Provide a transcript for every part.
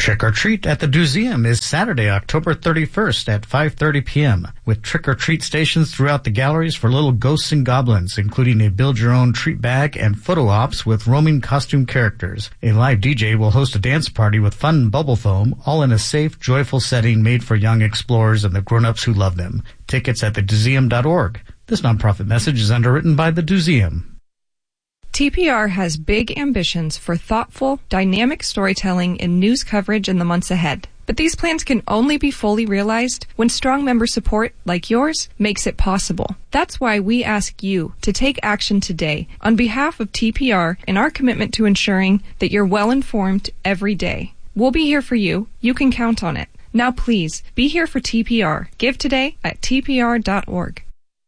Trick or Treat at the Museum is Saturday, October 31st at 5:30 p.m. with trick or treat stations throughout the galleries for little ghosts and goblins, including a build-your-own treat bag and photo ops with roaming costume characters. A live DJ will host a dance party with fun and bubble foam, all in a safe, joyful setting made for young explorers and the grown-ups who love them. Tickets at themuseum.org. This nonprofit message is underwritten by the Museum. TPR has big ambitions for thoughtful, dynamic storytelling and news coverage in the months ahead. But these plans can only be fully realized when strong member support, like yours, makes it possible. That's why we ask you to take action today on behalf of TPR in our commitment to ensuring that you're well informed every day. We'll be here for you. You can count on it. Now please, be here for TPR. Give today at tpr.org.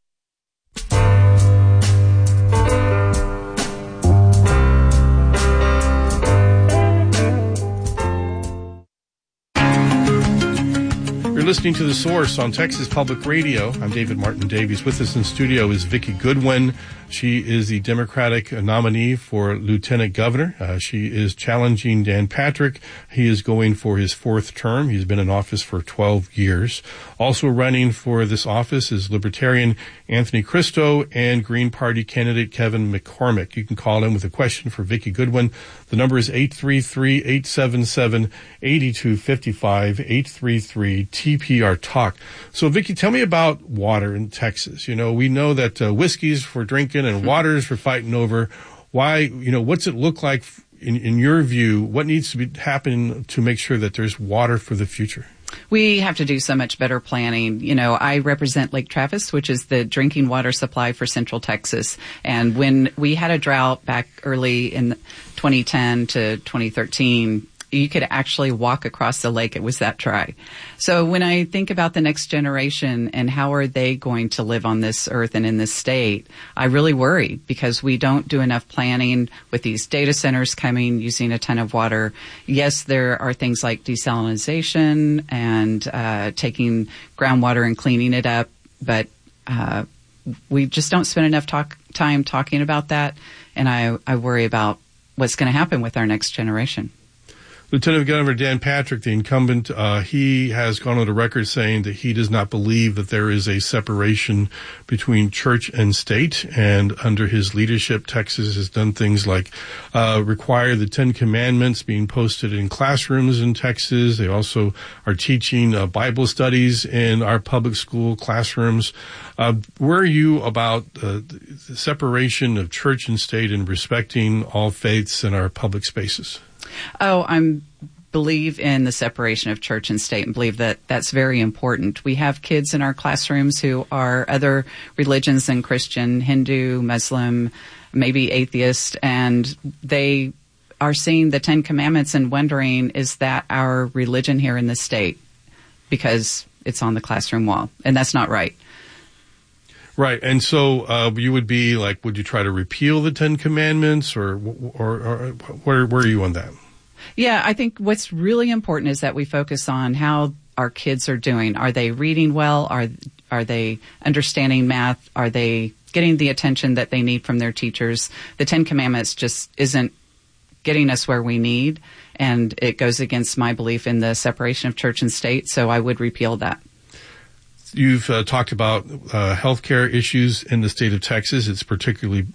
You're listening to The Source on Texas Public Radio. I'm David Martin Davies. With us in studio is Vicki Goodwin. She is the Democratic nominee for Lieutenant Governor. She is challenging Dan Patrick. He is going for his fourth term. He's been in office for 12 years. Also running for this office is Libertarian Anthony Cristo and Green Party candidate Kevin McCormick. You can call in with a question for Vicki Goodwin. The number is 833-877-8255, 833-TPR Talk. So, Vicki, tell me about water in Texas. You know, we know that whiskey's for drinking and water's for fighting over. Why, you know, what's it look like in your view? What needs to be happening to make sure that there's water for the future? We have to do so much better planning. You know, I represent Lake Travis, which is the drinking water supply for Central Texas. And when we had a drought back early in 2010 to 2013, you could actually walk across the lake. It was that dry. So when I think about the next generation and how are they going to live on this earth and in this state, I really worry because we don't do enough planning with these data centers coming, using a ton of water. Yes, there are things like desalination and taking groundwater and cleaning it up, but we just don't spend enough time talking about that. And I worry about what's going to happen with our next generation. Lieutenant Governor Dan Patrick, the incumbent, he has gone on the record saying that he does not believe that there is a separation between church and state. And under his leadership, Texas has done things like require the 10 Commandments being posted in classrooms in Texas. They also are teaching Bible studies in our public school classrooms. Where are you about the separation of church and state and respecting all faiths in our public spaces? Oh, I believe in the separation of church and state and believe that that's very important. We have kids in our classrooms who are other religions than Christian, Hindu, Muslim, maybe atheist, and they are seeing the 10 Commandments and wondering, is that our religion here in this state? Because it's on the classroom wall, and that's not right. Right. And so you would be like, would you try to repeal the 10 Commandments or where are you on that? Yeah, I think what's really important is that we focus on how our kids are doing. Are they reading well? Are they understanding math? Are they getting the attention that they need from their teachers? The 10 Commandments just isn't getting us where we need, and it goes against my belief in the separation of church and state, so I would repeal that. You've talked about healthcare issues in the state of Texas. It's particularly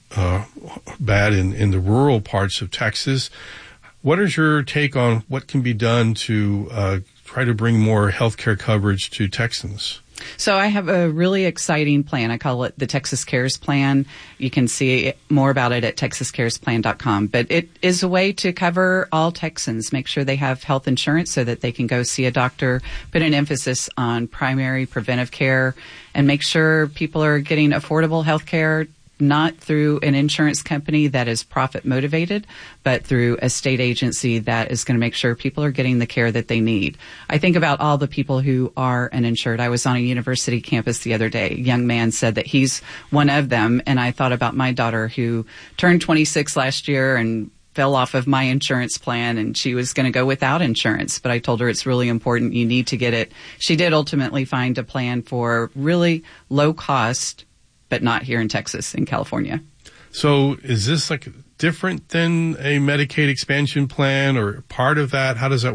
bad in the rural parts of Texas. What is your take on what can be done to try to bring more healthcare coverage to Texans? So I have a really exciting plan. I call it the Texas Cares Plan. You can see more about it at texascaresplan.com. But it is a way to cover all Texans, make sure they have health insurance so that they can go see a doctor, put an emphasis on primary preventive care, and make sure people are getting affordable health care, not through an insurance company that is profit motivated, but through a state agency that is going to make sure people are getting the care that they need. I think about all the people who are uninsured. I was on a university campus the other day. A young man said that he's one of them, and I thought about my daughter who turned 26 last year and fell off of my insurance plan, and she was going to go without insurance. But I told her it's really important. You need to get it. She did ultimately find a plan for really low cost, but not here in Texas, in California. So is this like different than a Medicaid expansion plan or part of that? How does that work?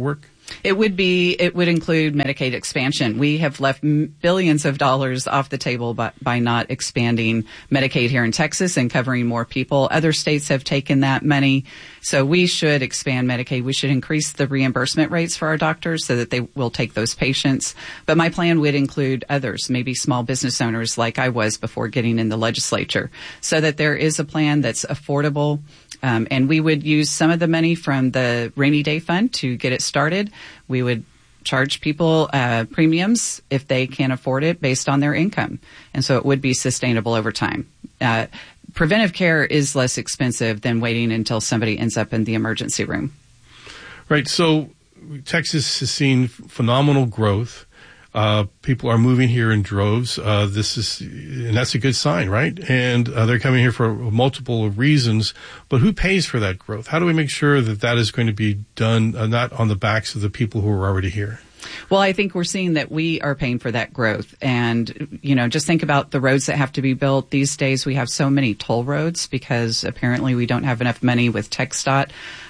It would include Medicaid expansion. We have left billions of dollars off the table by not expanding Medicaid here in Texas and covering more people. Other states have taken that money. So we should expand Medicaid. We should increase the reimbursement rates for our doctors so that they will take those patients. But my plan would include others, maybe small business owners like I was before getting in the legislature, so that there is a plan that's affordable. And we would use some of the money from the rainy day fund to get it started. We would charge people premiums if they can't afford it based on their income. And so it would be sustainable over time. Preventive care is less expensive than waiting until somebody ends up in the emergency room. Right. So Texas has seen phenomenal growth. People are moving here in droves. And that's a good sign, right? And they're coming here for multiple reasons. But who pays for that growth? How do we make sure that that is going to be done not on the backs of the people who are already here? Well, I think we're seeing that we are paying for that growth. And, just think about the roads that have to be built. These days we have so many toll roads because apparently we don't have enough money with TxDOT.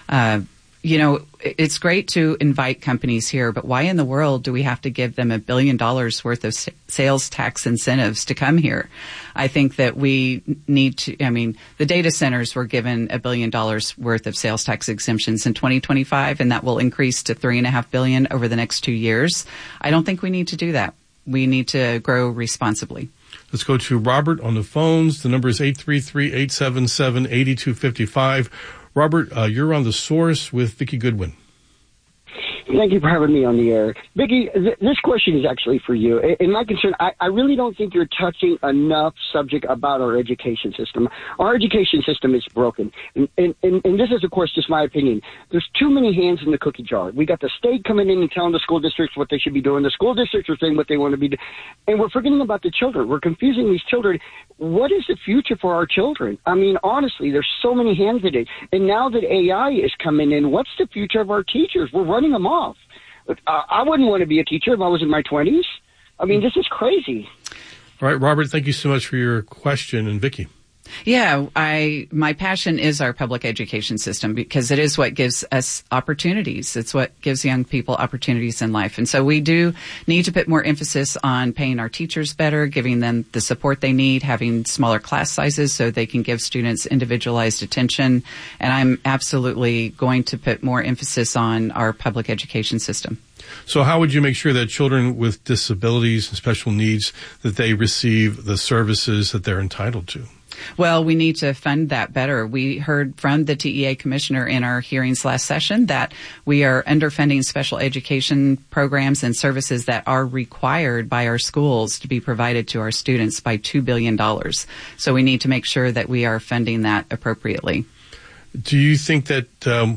It's great to invite companies here, but why in the world do we have to give them $1 billion worth of sales tax incentives to come here? I think that we need to, the data centers were given $1 billion worth of sales tax exemptions in 2025, and that will increase to $3.5 billion over the next 2 years. I don't think we need to do that. We need to grow responsibly. Let's go to Robert on the phones. The number is 833-877-8255. Robert, you're on The Source with Vicki Goodwin. Thank you for having me on the air. Vicki, this question is actually for you. In my concern, I really don't think you're touching enough subject about our education system. Our education system is broken. And this is, of course, just my opinion. There's too many hands in the cookie jar. We got the state coming in and telling the school districts what they should be doing. The school districts are saying what they want to be doing. And we're forgetting about the children. We're confusing these children. What is the future for our children? Honestly, there's so many hands in it. And now that AI is coming in, what's the future of our teachers? We're running them off. I wouldn't want to be a teacher if I was in my 20s. This is crazy. All right, Robert, thank you so much for your question. And Vicki. Yeah, my passion is our public education system because it is what gives us opportunities. It's what gives young people opportunities in life. And so we do need to put more emphasis on paying our teachers better, giving them the support they need, having smaller class sizes so they can give students individualized attention. And I'm absolutely going to put more emphasis on our public education system. So how would you make sure that children with disabilities and special needs, that they receive the services that they're entitled to? Well, we need to fund that better. We heard from the TEA commissioner in our hearings last session that we are underfunding special education programs and services that are required by our schools to be provided to our students by $2 billion. So we need to make sure that we are funding that appropriately. Do you think that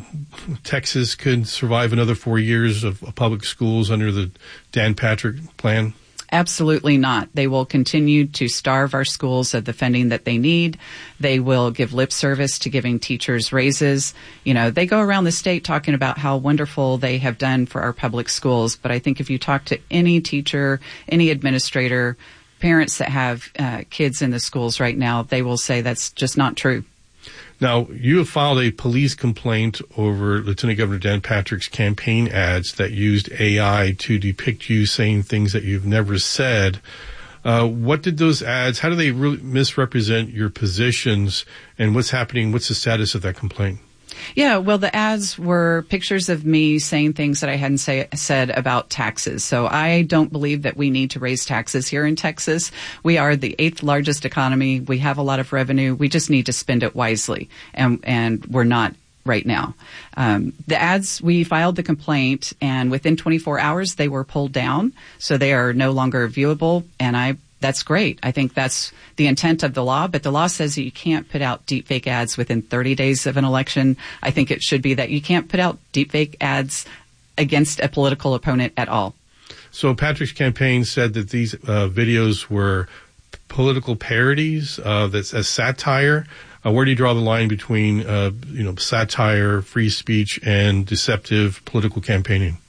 Texas could survive another 4 years of public schools under the Dan Patrick plan? Absolutely not. They will continue to starve our schools of the funding that they need. They will give lip service to giving teachers raises. They go around the state talking about how wonderful they have done for our public schools. But I think if you talk to any teacher, any administrator, parents that have kids in the schools right now, they will say that's just not true. Now, you have filed a police complaint over Lieutenant Governor Dan Patrick's campaign ads that used AI to depict you saying things that you've never said. What did those ads, how do they really misrepresent your positions, and what's happening? What's the status of that complaint? Yeah, well, the ads were pictures of me saying things that I hadn't said about taxes. So I don't believe that we need to raise taxes here in Texas. We are the 8th largest economy. We have a lot of revenue. We just need to spend it wisely, and we're not right now. The ads, we filed the complaint, and within 24 hours they were pulled down, so they are no longer viewable, and that's great. I think that's the intent of the law, but the law says that you can't put out deepfake ads within 30 days of an election. I think it should be that you can't put out deepfake ads against a political opponent at all. So Patrick's campaign said that these videos were political parodies, that's a satire. Where do you draw the line between, satire, free speech, and deceptive political campaigning?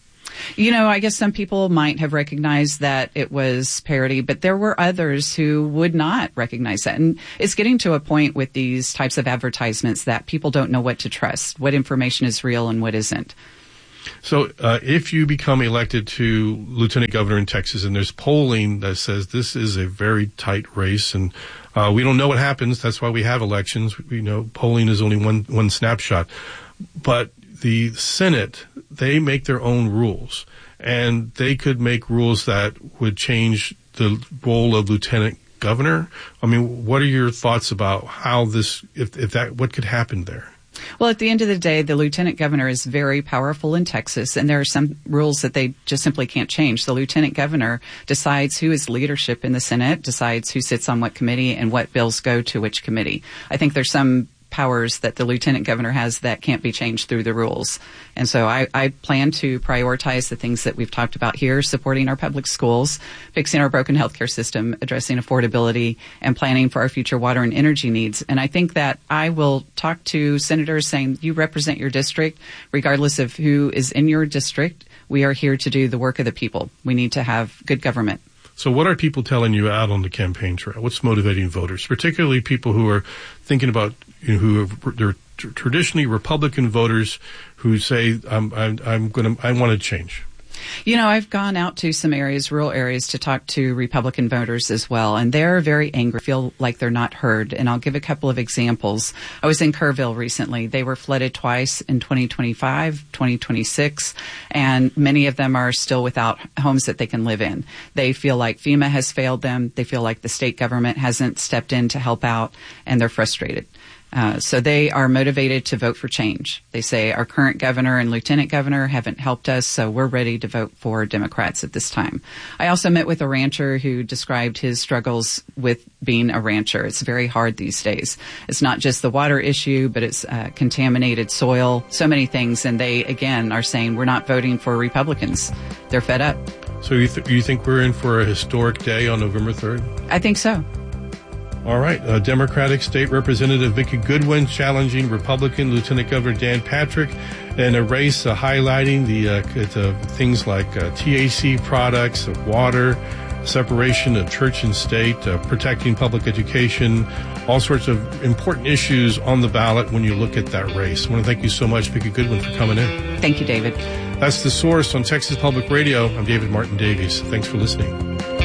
I guess some people might have recognized that it was parody, but there were others who would not recognize that. And it's getting to a point with these types of advertisements that people don't know what to trust, what information is real and what isn't. So if you become elected to lieutenant governor in Texas, and there's polling that says this is a very tight race, and we don't know what happens. That's why we have elections. We know polling is only one snapshot. But the Senate, they make their own rules, and they could make rules that would change the role of lieutenant governor. I mean, what are your thoughts about how this, what could happen there? Well, at the end of the day, the lieutenant governor is very powerful in Texas, and there are some rules that they just simply can't change. The lieutenant governor decides who is leadership in the Senate, decides who sits on what committee and what bills go to which committee. I think there's some powers that the lieutenant governor has that can't be changed through the rules. And so I plan to prioritize the things that we've talked about here, supporting our public schools, fixing our broken healthcare system, addressing affordability, and planning for our future water and energy needs. And I think that I will talk to senators saying, you represent your district, regardless of who is in your district. We are here to do the work of the people. We need to have good government. So what are people telling you out on the campaign trail? What's motivating voters, particularly people who are thinking about, they're traditionally Republican voters who say, I want to change? I've gone out to some areas, rural areas, to talk to Republican voters as well, and they're very angry, feel like they're not heard. And I'll give a couple of examples. I was in Kerrville recently. They were flooded twice in 2025, 2026, and many of them are still without homes that they can live in. They feel like FEMA has failed them. They feel like the state government hasn't stepped in to help out, and they're frustrated. So they are motivated to vote for change. They say our current governor and lieutenant governor haven't helped us, so we're ready to vote for Democrats at this time. I also met with a rancher who described his struggles with being a rancher. It's very hard these days. It's not just the water issue, but it's contaminated soil, so many things. And they, again, are saying we're not voting for Republicans. They're fed up. So you think we're in for a historic day on November 3rd? I think so. All right. Democratic State Representative Vicki Goodwin challenging Republican Lieutenant Governor Dan Patrick in a race highlighting the things like THC products, water, separation of church and state, protecting public education, all sorts of important issues on the ballot when you look at that race. I want to thank you so much, Vicki Goodwin, for coming in. Thank you, David. That's The Source on Texas Public Radio. I'm David Martin Davies. Thanks for listening.